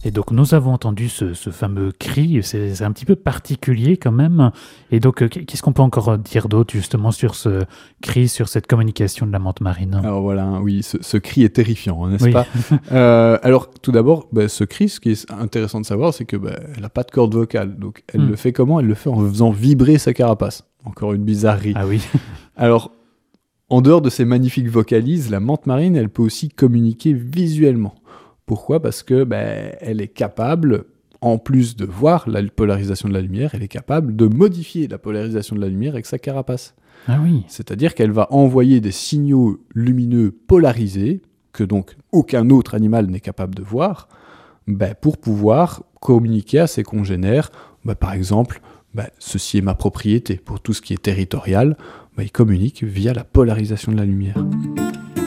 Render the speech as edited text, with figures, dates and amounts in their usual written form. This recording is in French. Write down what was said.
Et donc, nous avons entendu ce fameux cri, c'est un petit peu particulier quand même. Et donc, qu'est-ce qu'on peut encore dire d'autre justement sur ce cri, sur cette communication de la menthe marine? Alors voilà, oui, ce cri est terrifiant, n'est-ce Oui. pas? Alors, tout d'abord, ce cri, ce qui est intéressant de savoir, c'est que elle n'a pas de corde vocale. Donc, elle le fait comment? Elle le fait en faisant vibrer sa carapace. Encore une bizarrerie. Ah oui. Alors, en dehors de ces magnifiques vocalises, la menthe marine, elle peut aussi communiquer visuellement. Pourquoi? Parce que elle est capable, en plus de voir la polarisation de la lumière, elle est capable de modifier la polarisation de la lumière avec sa carapace. Ah oui. C'est-à-dire qu'elle va envoyer des signaux lumineux polarisés, que donc aucun autre animal n'est capable de voir, pour pouvoir communiquer à ses congénères. Par exemple, ceci est ma propriété. Pour tout ce qui est territorial, il communique via la polarisation de la lumière.